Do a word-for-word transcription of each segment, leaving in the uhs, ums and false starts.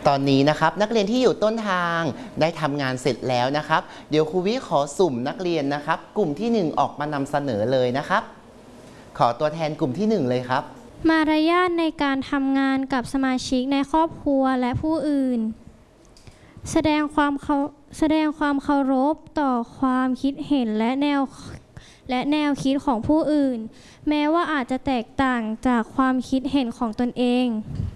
ตอนนี้นะครับนักเรียนที่อยู่ต้นทางได้ทำงานเสร็จแล้วนะครับเดี๋ยวครูวิขอสุ่มนักเรียนนะครับกลุ่มที่หนึ่งออกมานำเสนอเลยนะครับขอตัวแทนกลุ่มที่หนึ่งเลยครับมารยาทในการทำงานกับสมาชิกในครอบครัวและผู้อื่นแสดงความเคาแสดงความเคารพต่อความคิดเห็นและแนวและแนวคิดของผู้อื่นแม้ว่าอาจจะแตกต่างจากความคิดเห็นของตนเอง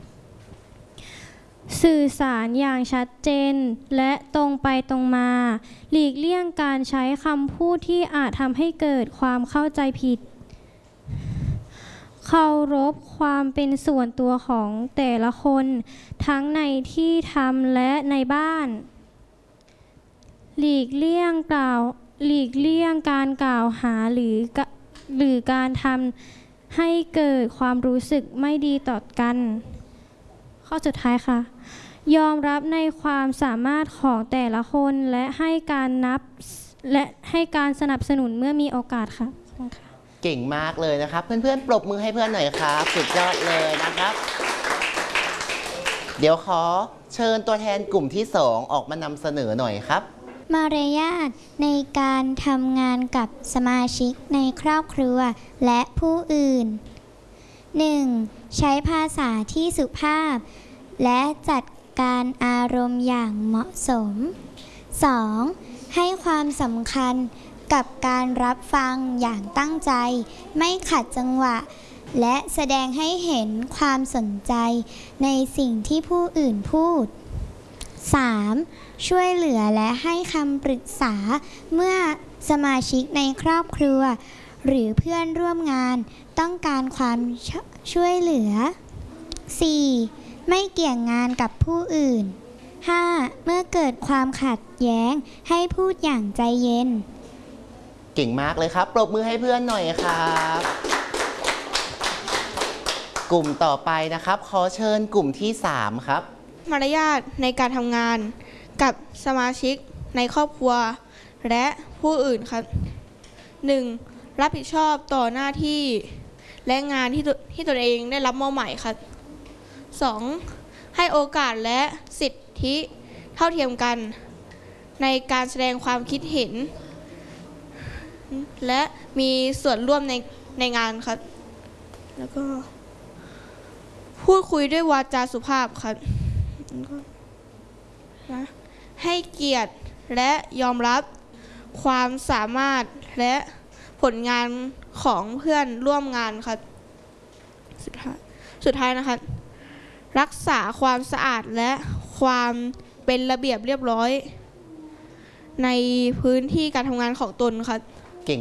สื่อสารอย่างชัดเจนและตรงไปตรงมาหลีกเลี่ยงการใช้คำพูดที่อาจทำให้เกิดความเข้าใจผิดเคารพความเป็นส่วนตัวของแต่ละคนทั้งในที่ทำและในบ้านหลีกเลี่ยงกล่าวหลีกเลี่ยงการกล่าวหาหรือหรือการทำให้เกิดความรู้สึกไม่ดีต่อกันข้อสุดท้ายค่ะยอมรับในความสามารถของแต่ละคนและให้การนับและให้การสนับสนุนเมื่อมีโอกาสค่ะเก่งมากเลยนะครับเพื่อนๆปรบมือให้เพื่อนหน่อยครับสุดยอดเลยนะครับเดี๋ยวขอเชิญตัวแทนกลุ่มที่สองออกมานำเสนอหน่อยครับมารยาทในการทำงานกับสมาชิกในครอบครัวและผู้อื่น หนึ่ง. ใช้ภาษาที่สุภาพและจัดการอารมณ์อย่างเหมาะสม สอง. ให้ความสำคัญกับการรับฟังอย่างตั้งใจไม่ขัดจังหวะและแสดงให้เห็นความสนใจในสิ่งที่ผู้อื่นพูด สาม. ช่วยเหลือและให้คำปรึกษาเมื่อสมาชิกในครอบครัวหรือเพื่อนร่วมงานต้องการความช่วยเหลือ สี่. ไม่เกี่ยงงานกับผู้อื่น ห้า. เมื่อเกิดความขัดแย้งให้พูดอย่างใจเย็นเก่งมากเลยครับปรบมือให้เพื่อนหน่อยครับกลุ่มต่อไปนะครับขอเชิญกลุ่มที่สามครับมารยาทในการทำงานกับสมาชิกในครอบครัวและผู้อื่นครับ หนึ่ง. รับผิดชอบต่อหน้าที่และงานที่ที่ตนเองได้รับมอบหมายครับ สอง. ให้โอกาสและสิทธิเท่าเทียมกันในการแสดงความคิดเห็นและมีส่วนร่วมในในงานครับแล้วก็พูดคุยด้วยวาจาสุภาพครับนะให้เกียรติและยอมรับความสามารถและผลงานของเพื่อนร่วมงานครับสุดท้ายสุดท้ายนะครับรักษาความสะอาดและความเป็นระเบียบเรียบร้อยในพื้นที่การทำงานของตนครับ